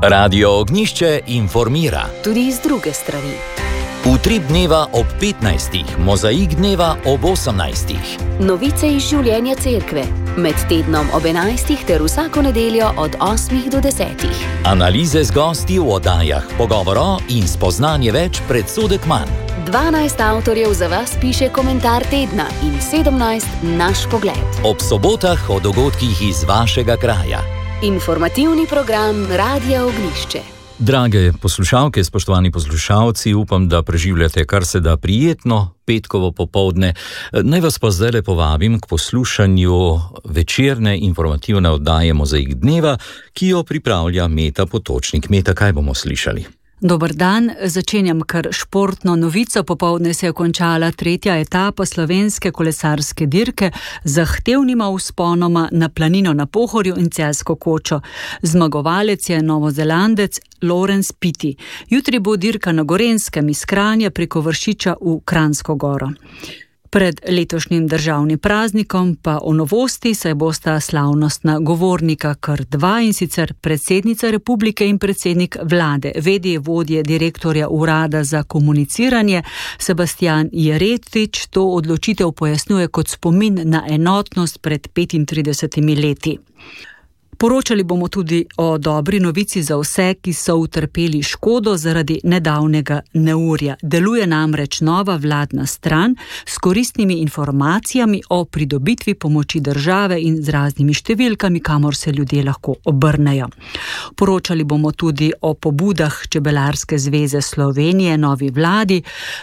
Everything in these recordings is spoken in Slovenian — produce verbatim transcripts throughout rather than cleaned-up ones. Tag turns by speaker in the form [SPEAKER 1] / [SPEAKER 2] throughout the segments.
[SPEAKER 1] Radio Ognjišče informira.
[SPEAKER 2] Tudi iz druge strani.
[SPEAKER 1] Utrip dneva ob petnajstih, mozaik dneva ob osemnajstih.
[SPEAKER 2] Novice iz življenja cerkve. Med tednom ob enajstih ter vsako nedeljo od osmih do desetih.
[SPEAKER 1] Analize z gosti v oddajah, pogovoro in spoznanje več, predsodek manj.
[SPEAKER 2] dvanajst avtorjev za vas piše komentar tedna in sedemnajst naš pogled.
[SPEAKER 1] Ob sobotah o dogodkih iz vašega kraja.
[SPEAKER 2] Informativni program Radia Ognjišče.
[SPEAKER 3] Drage poslušalke, spoštovani poslušalci, upam, da preživljate kar se da prijetno petkovo popoldne. Naj vas pa zdajle povabim k poslušanju večerne informativne oddaje Mozaik dneva, ki jo pripravlja Meta Potočnik. Meta, kaj bomo slišali?
[SPEAKER 4] Dober dan, začenjam kar športno novico. Popoldne se je končala tretja etapa slovenske kolesarske dirke z zahtevnima vzponoma na planino na Pohorju in Celjsko kočo. Zmagovalec je Novozelandec Laurens Piti. Jutri bo dirka na Gorenjskem iz Kranja preko Vršiča v Kranjsko goro. Pred letošnjim državnim praznikom pa o novosti, saj bosta slavnostna govornika kar dva, in sicer predsednica republike in predsednik vlade. Vedi vodje direktorja urada za komuniciranje Sebastian Jeretič to odločitev pojasnjuje kot spomin na enotnost pred petintridesetimi leti. Poročali bomo tudi o dobri novici za vse, ki so utrpeli škodo zaradi nedavnega neurja. Deluje namreč nova vladna stran s koristnimi informacijami o pridobitvi pomoči države in z raznimi številkami, kamor se ljudje lahko obrnejo. Poročali bomo tudi o pobudah Čebelarske zveze Slovenije, novi vladi,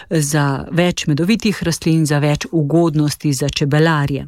[SPEAKER 4] za več medovitih rastlin, za več ugodnosti za čebelarje.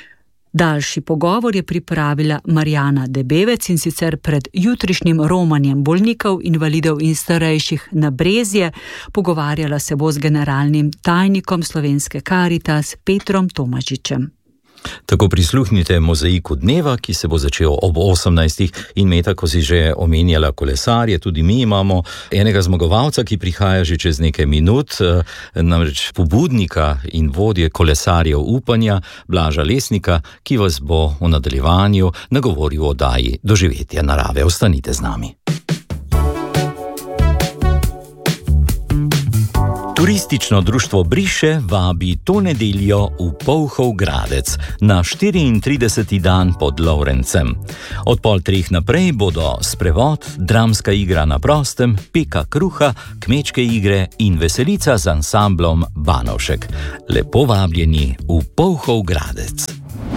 [SPEAKER 4] Daljši pogovor je pripravila Marjana Debevec, in sicer pred jutrišnjim romanjem bolnikov, invalidov in starejših na Brezje. Pogovarjala se bo z generalnim tajnikom Slovenske Karitas Petrom Tomažičem.
[SPEAKER 3] Tako prisluhnite mozaiku dneva, ki se bo začel ob osemnajstih, in Meta, ko si že omenjala kolesarje, tudi mi imamo enega zmagovalca, ki prihaja že čez nekaj minut, namreč pobudnika in vodje kolesarjev upanja, Blaža Lesnika, ki vas bo v nadaljevanju nagovoril o oddaji Doživetja narave. Ostanite z nami. Turistično društvo Briše vabi to nedeljo v Polhov Gradec na štiriintrideseti dan pod Lovrencem. Od pol treh naprej bodo sprevod, dramska igra na prostem, peka kruha, kmečke igre in veselica z ansamblom Banovšek. Lepo vabljeni v Polhov Gradec.